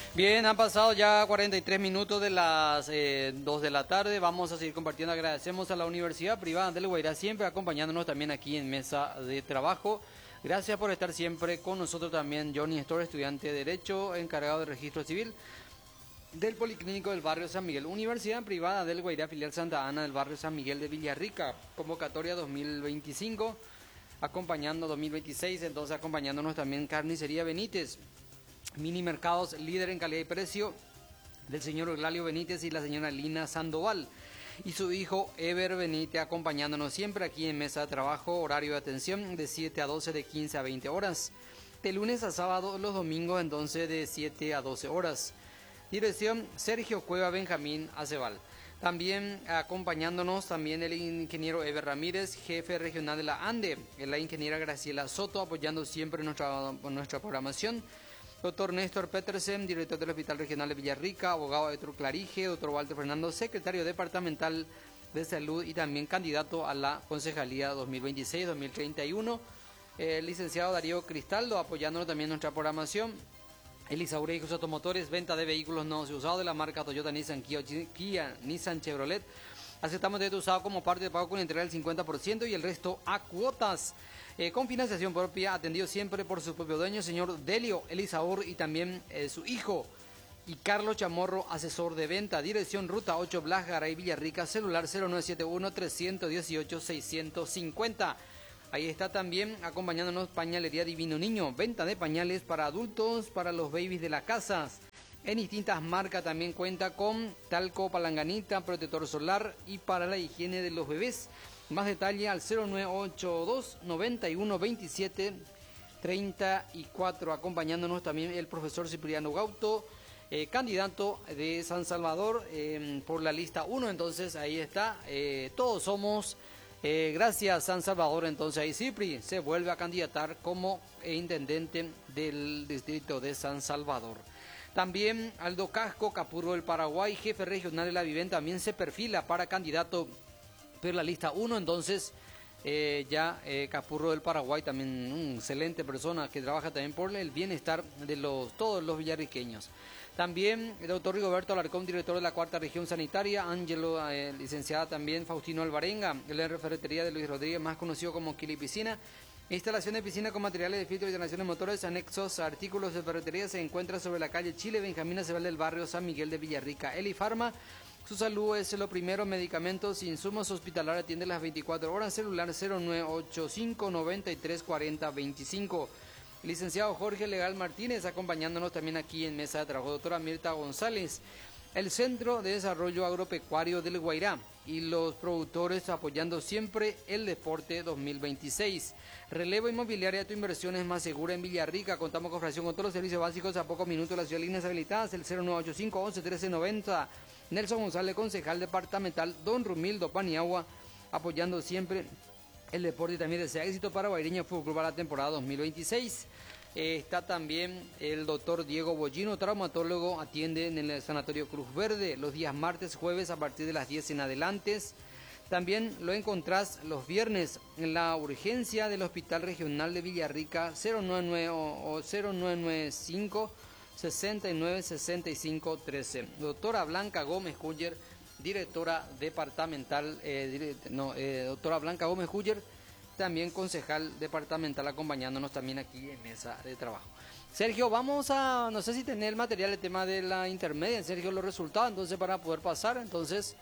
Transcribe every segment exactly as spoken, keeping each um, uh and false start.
Bien, han pasado ya cuarenta y tres minutos de las eh, dos de la tarde. Vamos a seguir compartiendo. Agradecemos a la Universidad Privada del Guairá siempre acompañándonos también aquí en Mesa de Trabajo. Gracias por estar siempre con nosotros también. Johnny Store, estudiante de Derecho, encargado de Registro Civil del Policlínico del Barrio San Miguel. Universidad Privada del Guairá, filial Santa Ana del Barrio San Miguel de Villarrica. Convocatoria dos mil veinticinco, acompañando dos mil veintiséis, entonces acompañándonos también Carnicería Benítez. Mini Mercados, líder en calidad y precio, del señor Eulalio Benítez y la señora Lina Sandoval. Y su hijo Ever Benítez acompañándonos siempre aquí en Mesa de Trabajo. Horario de atención de siete a doce, de quince a veinte horas. De lunes a sábado, los domingos entonces de siete a doce horas. Dirección Sergio Cueva Benjamín Aceval. También acompañándonos también el ingeniero Ever Ramírez, jefe regional de la ANDE. La ingeniera Graciela Soto apoyando siempre nuestra, nuestra programación. Doctor Néstor Petersen, director del Hospital Regional de Villarrica, abogado Héctor Clarige, doctor Walter Fernando, secretario departamental de Salud y también candidato a la Concejalía dos mil veintiséis dos mil treinta y uno. El licenciado Darío Cristaldo apoyándonos también nuestra programación. Elisaure Hijos Automotores, venta de vehículos nuevos y usados de la marca Toyota, Nissan, Kia, Kia, Nissan, Chevrolet. Aceptamos de usado como parte de pago con entrega del cincuenta por ciento y el resto a cuotas. Eh, con financiación propia, atendido siempre por su propio dueño, señor Delio Elisaur, y también eh, su hijo. Y Carlos Chamorro, asesor de venta. Dirección Ruta ocho, Blas Garay, Villarrica, celular cero nueve siete uno, tres uno ocho, seis cinco cero. Ahí está también acompañándonos Pañalería Divino Niño. Venta de pañales para adultos, para los babies de las casas. En distintas marcas también cuenta con talco, palanganita, protector solar y para la higiene de los bebés. Más detalle al cero nueve ocho dos, nueve uno dos siete, tres cuatro. Acompañándonos también el profesor Cipriano Gauto, eh, candidato de San Salvador eh, por la lista uno. Entonces ahí está, eh, todos somos... Eh, gracias San Salvador, entonces ahí Cipri se vuelve a candidatar como intendente del distrito de San Salvador. También Aldo Casco, Capurro del Paraguay, jefe regional de la vivienda, también se perfila para candidato por la lista uno, entonces eh, ya eh, Capurro del Paraguay, también una excelente persona que trabaja también por el bienestar de los todos los villarriqueños. También el doctor Rigoberto Alarcón, director de la cuarta región sanitaria. Ángelo, eh, licenciada también Faustino Alvarenga, la ferretería de Luis Rodríguez, más conocido como Kili Piscina. Instalación de piscina con materiales de filtro y generación de motores, anexos, artículos de ferretería. Se encuentra sobre la calle Chile, Benjamín Aceval del barrio San Miguel de Villarrica. Eli Farma, su salud es lo primero. Medicamentos, insumos hospitalarios, atiende las veinticuatro horas. Celular cero nueve ocho cinco, nueve tres cuatro cero dos cinco. Licenciado Jorge Legal Martínez, acompañándonos también aquí en Mesa de Trabajo. Doctora Mirta González, el Centro de Desarrollo Agropecuario del Guairá y los productores apoyando siempre el deporte dos mil veintiséis. Relevo Inmobiliaria, tu inversión es más segura en Villarrica. Contamos con fracción con todos los servicios básicos a pocos minutos. Las ciudad líneas habilitadas, el cero nueve ocho cinco, once, trece, noventa. Nelson González, concejal departamental. Don Rumildo Paniagua, apoyando siempre el deporte y también desea éxito para Guaireña Fútbol Club para la temporada dos mil veintiséis. Eh, está también el doctor Diego Bollino, traumatólogo, atiende en el Sanatorio Cruz Verde los días martes, jueves a partir de las diez en adelante. También lo encontrás los viernes en la urgencia del Hospital Regional de Villarrica, cero nueve nueve o cero nueve nueve cinco, sesenta y nueve, sesenta y cinco, trece. Doctora Blanca Gómez Culler, directora departamental, eh, direct, no, eh, doctora Blanca Gómez Culler, también concejal departamental, acompañándonos también aquí en Mesa de Trabajo. Sergio, vamos a, no sé si tener el material, el tema de la intermedia, Sergio, los resultados, entonces para poder pasar, entonces,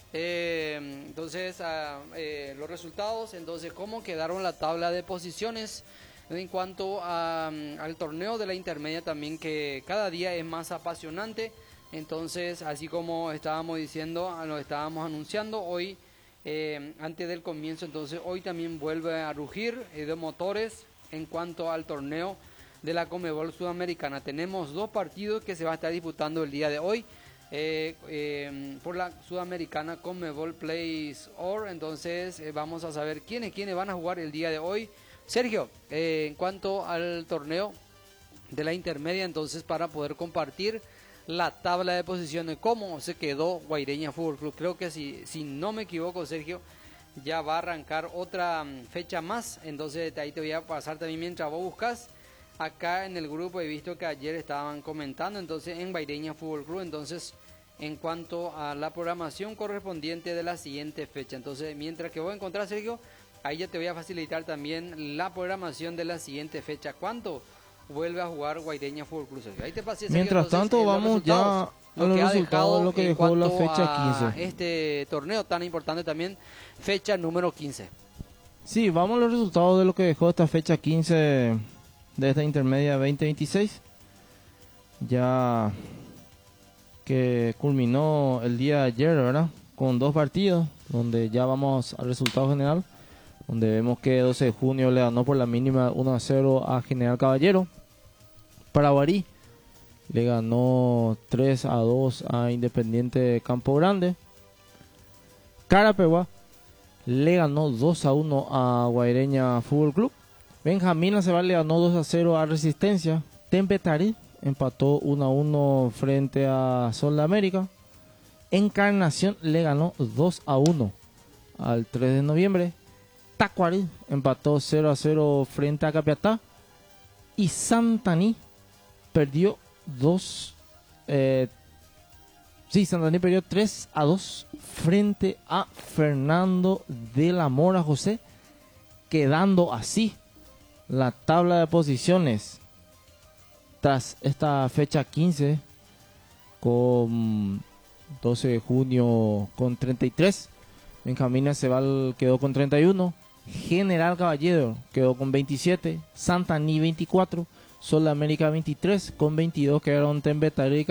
eh, entonces a, eh, los resultados, entonces cómo quedaron la tabla de posiciones en cuanto a, al torneo de la intermedia también, que cada día es más apasionante. Entonces, así como estábamos diciendo, lo estábamos anunciando hoy, eh, antes del comienzo, entonces hoy también vuelve a rugir eh, de motores en cuanto al torneo de la Conmebol Sudamericana. Tenemos dos partidos que se va a estar disputando el día de hoy eh, eh, por la Sudamericana Conmebol Plays Or. Entonces eh, vamos a saber quiénes, quiénes van a jugar el día de hoy. Sergio, eh, en cuanto al torneo de la intermedia, entonces para poder compartir la tabla de posiciones, cómo se quedó Guaireña Fútbol Club. Creo que si, si no me equivoco, Sergio, ya va a arrancar otra fecha más, entonces ahí te voy a pasar también mientras vos buscas Acá en el grupo he visto que ayer estaban comentando, entonces en Guaireña Fútbol Club, entonces en cuanto a la programación correspondiente de la siguiente fecha. Entonces, mientras que voy a encontrar, Sergio, ahí ya te voy a facilitar también la programación de la siguiente fecha. ¿Cuándo vuelve a jugar Guaireña Fútbol Club, Sergio? Ahí te pasé, Sergio. Mientras Entonces, tanto, eh, los vamos ya resultados, a lo los que ha resultados, dejado lo que en dejó la cuanto fecha a quince. este torneo tan importante también, fecha número quince. Sí, vamos a los resultados de lo que dejó esta fecha quince de esta intermedia veinte veintiséis. Ya que culminó el día de ayer, ¿verdad? Con dos partidos, donde ya vamos al resultado general, donde vemos que doce de junio le ganó por la mínima uno a cero a General Caballero. Paraguarí le ganó tres a dos a Independiente Campo Grande. Carapeguá le ganó dos a uno a Guaireña Fútbol Club. Benjamín Aceval le ganó dos a cero a Resistencia. Tempetarí empató uno a uno frente a Sol de América. Encarnación le ganó dos a uno al tres de noviembre. Tacuarí empató cero a cero frente a Capiatá. Y Santaní perdió dos eh, sí, Santaní perdió tres a dos frente a Fernando de la Mora José, quedando así la tabla de posiciones tras esta fecha quince, con doce de junio con treinta y tres. Benjamín Aceval quedó con treinta y uno. General Caballero quedó con veintisiete. Santaní veinticuatro. Sol de América veintitrés. Con veintidós quedaron Tembetarí